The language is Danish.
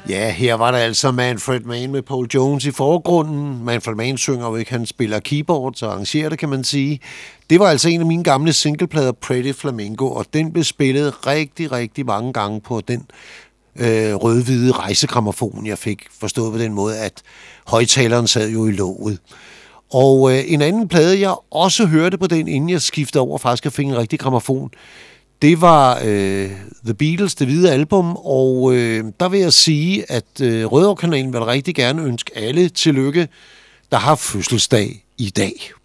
Ja, her var der altså Manfred Mann med Paul Jones i forgrunden. Manfred Mann synger jo ikke, han spiller keyboard, så arrangerer det, kan man sige. Det var altså en af mine gamle singleplader, Pretty Flamingo, og den blev spillet rigtig, rigtig mange gange på den rød-hvide rejsegrammofon, jeg fik, forstået på den måde, at højtaleren sad jo i låget. Og en anden plade, jeg også hørte på den, inden jeg skiftede over faktisk at finde en rigtig grammofon, det var The Beatles, det hvide album, og der vil jeg sige, at Rødovre-kanalen vil rigtig gerne ønske alle tillykke, der har fødselsdag i dag.